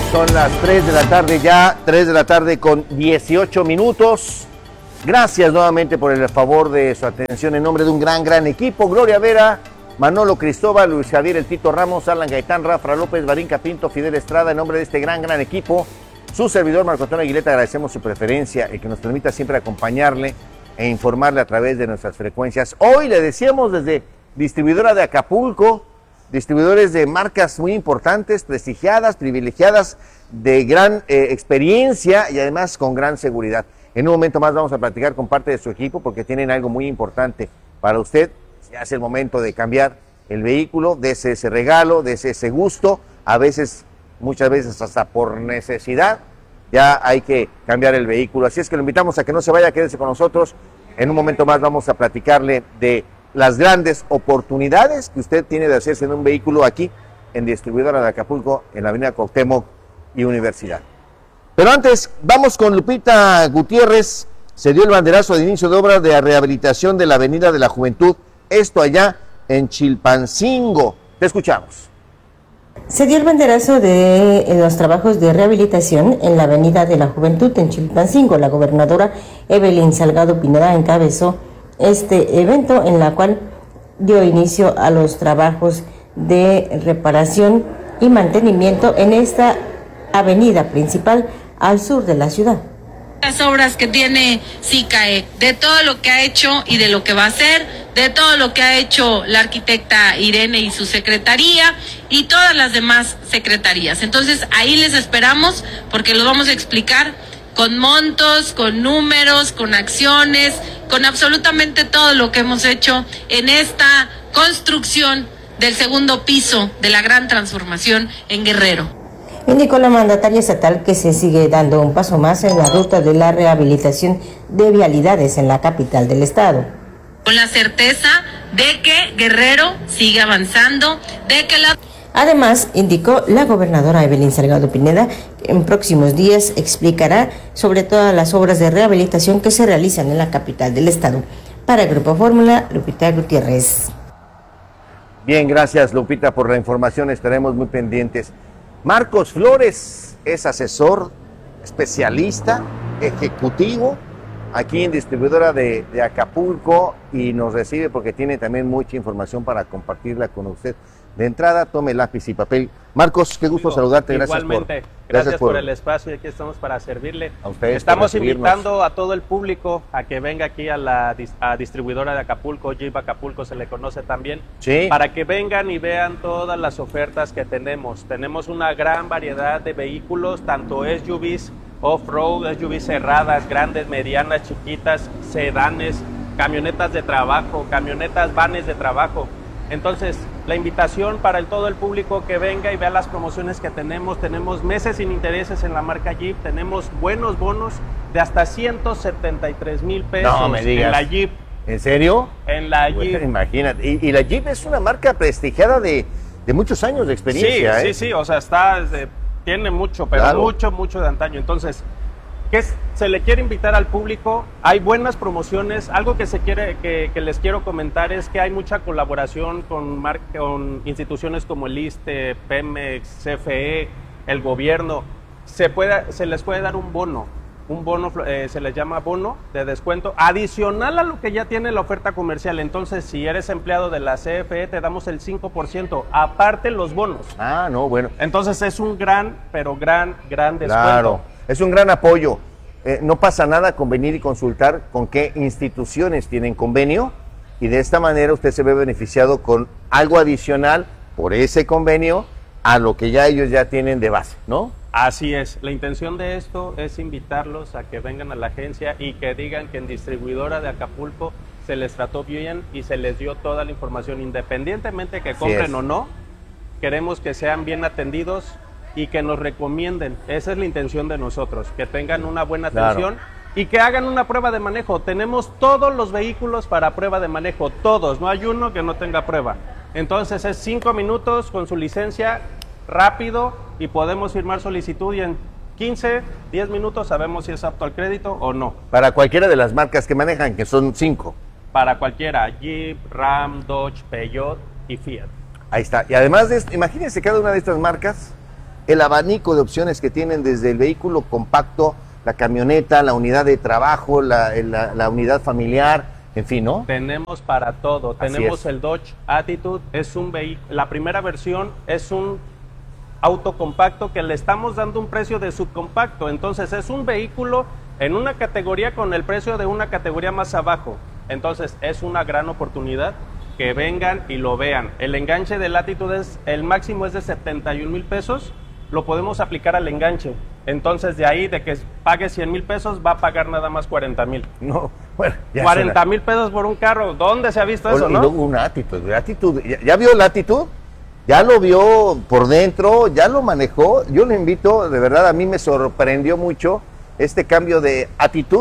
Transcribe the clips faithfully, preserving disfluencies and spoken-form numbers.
Son las tres de la tarde ya, tres de la tarde con dieciocho minutos. Gracias nuevamente por el favor de su atención en nombre de un gran, gran equipo. Gloria Vera, Manolo Cristóbal, Luis Javier El Tito Ramos, Alan Gaitán, Rafa López, Barinca Pinto, Fidel Estrada, en nombre de este gran, gran equipo. Su servidor Marco Antonio Aguileta, agradecemos su preferencia y que nos permita siempre acompañarle e informarle a través de nuestras frecuencias. Hoy le decíamos desde distribuidora de Acapulco, distribuidores de marcas muy importantes, prestigiadas, privilegiadas, de gran eh, experiencia y además con gran seguridad. En un momento más vamos a platicar con parte de su equipo porque tienen algo muy importante para usted. Ya es el momento de cambiar el vehículo, de ese, ese regalo, de ese, ese gusto, a veces, muchas veces hasta por necesidad, ya hay que cambiar el vehículo. Así es que lo invitamos a que no se vaya, quédese con nosotros. En un momento más vamos a platicarle de las grandes oportunidades que usted tiene de hacerse en un vehículo aquí en Distribuidora de Acapulco, en la avenida Cuauhtémoc y Universidad. Pero antes, vamos con Lupita Gutiérrez. Se dio el banderazo de inicio de obra de rehabilitación de la Avenida de la Juventud, esto allá en Chilpancingo. Te escuchamos. Se dio el banderazo de los trabajos de rehabilitación en la Avenida de la Juventud en Chilpancingo. La gobernadora Evelyn Salgado Pineda encabezó este evento en la cual dio inicio a los trabajos de reparación y mantenimiento en esta avenida principal al sur de la ciudad. Las obras que tiene SICAE, de todo lo que ha hecho y de lo que va a hacer, de todo lo que ha hecho la arquitecta Irene y su secretaría y todas las demás secretarías. Entonces ahí les esperamos porque los vamos a explicar con montos, con números, con acciones, con absolutamente todo lo que hemos hecho en esta construcción del segundo piso de la gran transformación en Guerrero. Indicó la mandataria estatal que se sigue dando un paso más en la ruta de la rehabilitación de vialidades en la capital del estado. Con la certeza de que Guerrero sigue avanzando, de que la... Además, indicó la gobernadora Evelyn Salgado Pineda que en próximos días explicará sobre todas las obras de rehabilitación que se realizan en la capital del estado. Para el Grupo Fórmula, Lupita Gutiérrez. Bien, gracias Lupita por la información, estaremos muy pendientes. Marcos Flores es asesor, especialista, ejecutivo, aquí en Distribuidora de, de Acapulco y nos recibe porque tiene también mucha información para compartirla con usted. De entrada, tome lápiz y papel. Marcos, qué gusto Digo, saludarte. Gracias igualmente, por, gracias, gracias por, por el espacio y aquí estamos para servirle. A ustedes estamos invitando a todo el público a que venga aquí a la a Distribuidora de Acapulco, Jeep Acapulco se le conoce también, sí, para que vengan y vean todas las ofertas que tenemos. Tenemos una gran variedad de vehículos, tanto S U Vs, off-road, S U Vs cerradas, grandes, medianas, chiquitas, sedanes, camionetas de trabajo, camionetas, vanes de trabajo. Entonces, la invitación para el, todo el público que venga y vea las promociones que tenemos. Tenemos meses sin intereses en la marca Jeep, tenemos buenos bonos de hasta ciento setenta y tres mil pesos no me digas. En la Jeep. ¿En serio? En la Bueno, Jeep. imagínate, y, y la Jeep es una marca prestigiada de, de muchos años de experiencia. Sí, ¿eh? sí, sí, o sea, está, desde, tiene mucho, pero claro, mucho, mucho de antaño. Entonces, ¿qué es? Se le quiere invitar al público? Hay buenas promociones. Algo que se quiere que, que les quiero comentar es que hay mucha colaboración con, mar, con instituciones como el ISSSTE, Pemex, C F E, el gobierno. Se, puede, se les puede dar un bono, un bono eh, se les llama bono de descuento, adicional a lo que ya tiene la oferta comercial. Entonces, si eres empleado de la C F E, te damos el cinco por ciento, aparte los bonos. Ah, no, bueno. Entonces, es un gran, pero gran, gran descuento. Claro, es un gran apoyo. Eh, no pasa nada con venir y consultar con qué instituciones tienen convenio y de esta manera usted se ve beneficiado con algo adicional por ese convenio a lo que ya ellos ya tienen de base, ¿no? Así es. La intención de esto es invitarlos a que vengan a la agencia y que digan que en Distribuidora de Acapulco se les trató bien y se les dio toda la información, independientemente que compren o no. Queremos que sean bien atendidos y que nos recomienden. Esa es la intención de nosotros, que tengan una buena atención, claro, y que hagan una prueba de manejo. Tenemos todos los vehículos para prueba de manejo, todos, no hay uno que no tenga prueba. Entonces es cinco minutos con su licencia, rápido, y podemos firmar solicitud y en quince, diez minutos sabemos si es apto al crédito o no. Para cualquiera de las marcas que manejan, que son cinco. Para cualquiera, Jeep, Ram, Dodge, Peugeot y Fiat. Ahí está. Y además de esto, imagínense cada una de estas marcas el abanico de opciones que tienen desde el vehículo compacto, la camioneta, la unidad de trabajo, la, la, la unidad familiar, en fin, ¿no? Tenemos para todo. Así Tenemos es. el Dodge Attitude, es un vehículo, la primera versión es un auto compacto que le estamos dando un precio de subcompacto, entonces es un vehículo en una categoría con el precio de una categoría más abajo, entonces es una gran oportunidad que vengan y lo vean. El enganche del Attitude es, el máximo es de setenta y un mil pesos, lo podemos aplicar al enganche, entonces de ahí de que pague cien mil pesos va a pagar nada más cuarenta mil. No, bueno, ya cuarenta mil pesos por un carro, ¿dónde se ha visto eso, y no? luego una Attitude, Attitude, ¿ya, ya vio la Attitude? Ya lo vio por dentro, ya lo manejó. Yo le invito, de verdad, a mí me sorprendió mucho este cambio de actitud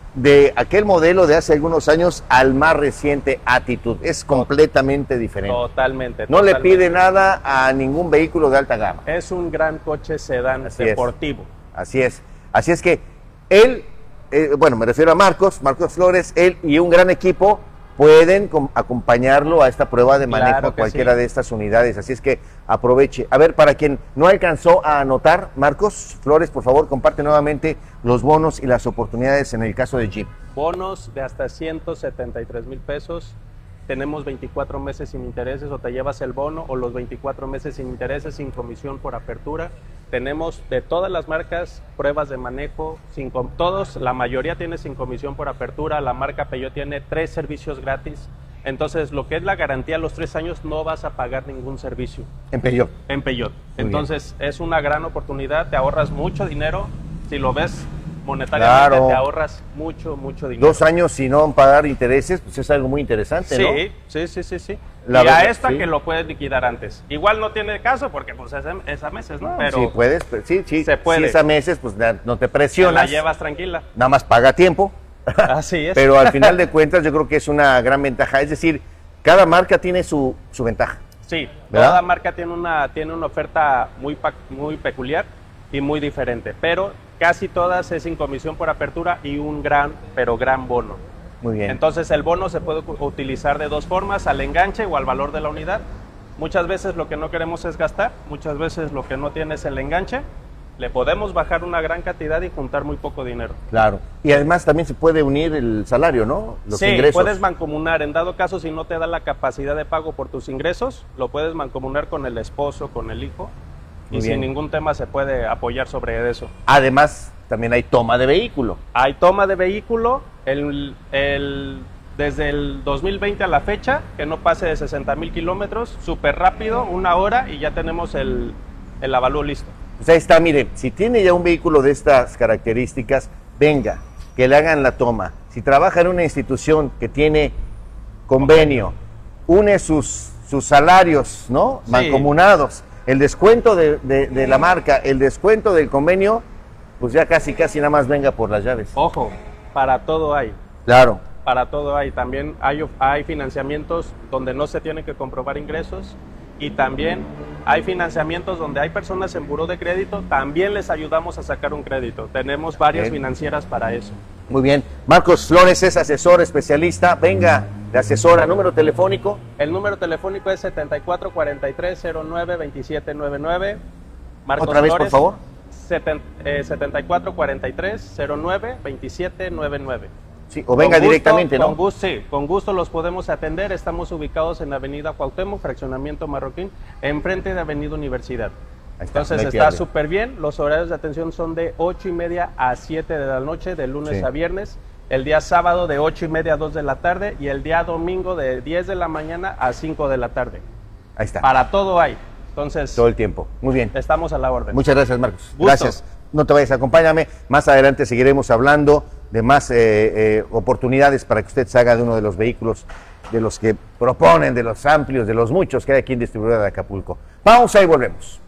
de aquel modelo de hace algunos años al más reciente Attitude. Es completamente diferente. Totalmente. No totalmente. le pide nada a ningún vehículo de alta gama. Es un gran coche sedán Así deportivo. Es. Así es. Así es que él, eh, bueno, me refiero a Marcos, Marcos Flores, él y un gran equipo pueden acompañarlo a esta prueba de manejo Claro a que cualquiera sí. de estas unidades. Así es que aproveche. A ver, para quien no alcanzó a anotar, Marcos Flores, por favor, comparte nuevamente los bonos y las oportunidades en el caso de Jeep. Bonos de hasta ciento setenta y tres mil pesos. Tenemos veinticuatro meses sin intereses, o te llevas el bono, o los veinticuatro meses sin intereses, sin comisión por apertura. Tenemos de todas las marcas pruebas de manejo, sin com todos, la mayoría tiene sin comisión por apertura. La marca Peugeot tiene tres servicios gratis. Entonces, lo que es la garantía, los tres años no vas a pagar ningún servicio. En Peugeot. En Peugeot. Muy Entonces, bien. Es una gran oportunidad, te ahorras mucho dinero. Si lo ves monetariamente, Claro. te ahorras mucho, mucho dinero. Dos años sin no pagar intereses, pues es algo muy interesante, Sí, ¿no? sí, sí, sí, sí. La y a verdad, esta sí. que lo puedes liquidar antes. Igual no tiene caso porque pues es a, es a meses, ¿no? Pero sí, puedes, pero sí, sí. se puede. Si es a meses, pues na- no te te presionas. la llevas tranquila. Nada más paga a tiempo. Así es. Pero al final de cuentas yo creo que es una gran ventaja. Es decir, cada marca tiene su, su ventaja. Sí, ¿verdad? toda marca tiene una, tiene una oferta muy, pa- muy peculiar y muy diferente, pero casi todas es sin comisión por apertura y un gran, pero gran bono. Muy bien. Entonces el bono se puede u- utilizar de dos formas, al enganche o al valor de la unidad. Muchas veces lo que no queremos es gastar, muchas veces lo que no tiene es el enganche. Le podemos bajar una gran cantidad y juntar muy poco dinero. Claro. Y además también se puede unir el salario, ¿no? Los sí, ingresos. puedes mancomunar. En dado caso, si no te da la capacidad de pago por tus ingresos, lo puedes mancomunar con el esposo, con el hijo. Muy y bien. sin ningún tema se puede apoyar sobre eso. Además, también hay toma de vehículo. Hay toma de vehículo el, el, desde el dos mil veinte a la fecha, que no pase de sesenta mil kilómetros, súper rápido, una hora y ya tenemos el, el avalúo listo. Pues ahí está, mire, si tiene ya un vehículo de estas características, venga, que le hagan la toma. Si trabaja en una institución que tiene convenio, une sus, sus salarios, ¿no? Sí. Mancomunados, el descuento de, de, de la marca, el descuento del convenio, pues ya casi, casi nada más venga por las llaves. Ojo, para todo hay. Claro. Para todo hay. También hay, hay financiamientos donde no se tienen que comprobar ingresos y también hay financiamientos donde hay personas en buró de crédito, también les ayudamos a sacar un crédito. Tenemos varias Bien. financieras para eso. Muy bien. Marcos Flores es asesor especialista. Venga, de asesora. Número telefónico. El número telefónico es setenta y cuatro cuarenta y tres cero nueve veintisiete noventa y nueve. Marcos Otra vez, por Flores, favor. seten- eh, setenta y cuatro cuarenta y tres cero nueve veintisiete noventa y nueve. Sí, o venga Con gusto, directamente, ¿no? Con gusto, sí, con gusto los podemos atender. Estamos ubicados en la avenida Cuauhtémoc, fraccionamiento Marroquín, enfrente de Avenida Universidad. Ahí está, Entonces no hay está pierde. súper bien. Los horarios de atención son de ocho y media a siete de la noche, de lunes Sí. a viernes. El día sábado de ocho y media a dos de la tarde y el día domingo de diez de la mañana a cinco de la tarde. Ahí está. Para todo hay. Entonces, Todo el tiempo. Muy bien. estamos a la orden. Muchas gracias, Marcos. Gusto. Gracias. No te vayas, acompáñame. Más adelante seguiremos hablando de más eh, eh, oportunidades para que usted se haga de uno de los vehículos de los que proponen, de los amplios, de los muchos que hay aquí en Distribuidora de Acapulco. Pausa y volvemos.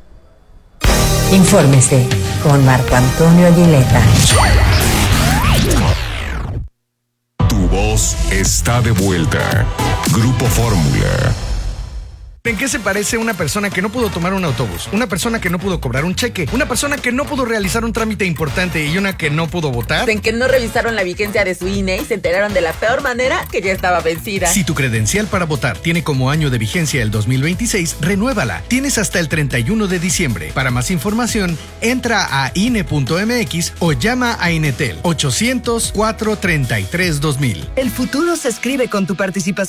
Infórmese con Marco Antonio Aguilera. Tu voz está de vuelta. Grupo Fórmula. ¿En qué se parece una persona que no pudo tomar un autobús, una persona que no pudo cobrar un cheque, una persona que no pudo realizar un trámite importante y una que no pudo votar? En que no revisaron la vigencia de su I N E y se enteraron de la peor manera que ya estaba vencida. Si tu credencial para votar tiene como año de vigencia el dos mil veintiséis, renuévala. Tienes hasta el treinta y uno de diciembre. Para más información, entra a I N E punto M X o llama a Inetel ochocientos, cuatrocientos treinta y tres, dos mil. El futuro se escribe con tu participación.